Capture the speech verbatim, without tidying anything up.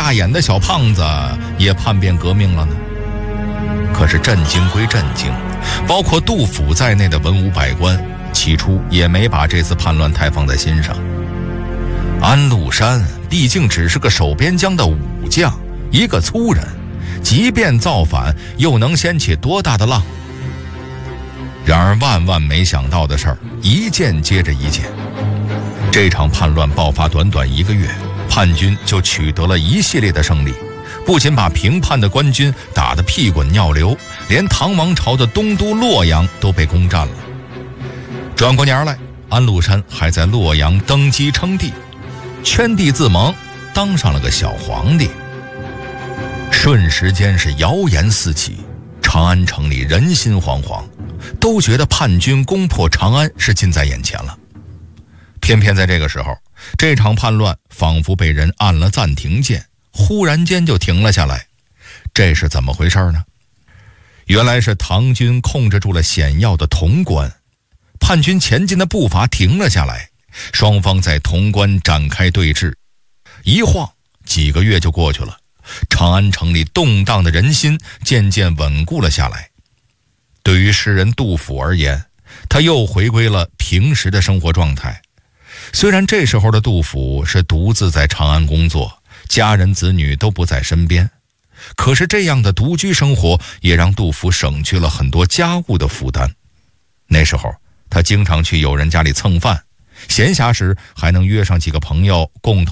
大眼的小胖子也叛变革命了呢？可是震惊归震惊，包括杜甫在内的文武百官起初也没把这次叛乱太放在心上。安禄山毕竟只是个守边疆的武将，一个粗人，即便造反又能掀起多大的浪？然而万万没想到的事儿一件接着一件。这场叛乱爆发短短一个月，叛军就取得了一系列的胜利，不仅把平叛的官军打得屁滚尿流，连唐王朝的东都洛阳都被攻占了。转过年来，安禄山还在洛阳登基称帝，圈地自萌，当上了个小皇帝。瞬时间是谣言四起，长安城里人心惶惶，都觉得叛军攻破长安是近在眼前了。偏偏在这个时候，这场叛乱仿佛被人按了暂停键，忽然间就停了下来。这是怎么回事呢？原来是唐军控制住了险要的潼关，叛军前进的步伐停了下来，双方在潼关展开对峙。一晃几个月就过去了，长安城里动荡的人心渐渐稳固了下来。对于诗人杜甫而言，他又回归了平时的生活状态。虽然这时候的杜甫是独自在长安工作，家人子女都不在身边，可是这样的独居生活也让杜甫省去了很多家务的负担。那时候他经常去友人家里蹭饭，闲暇时还能约上几个朋友共同